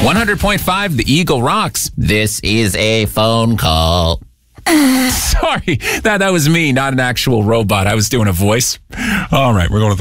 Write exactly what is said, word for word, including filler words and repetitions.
one hundred point five, The Eagle rocks. This is a phone call. Sorry, that, that was me, not an actual robot. I was doing a voice. All right, we're going to the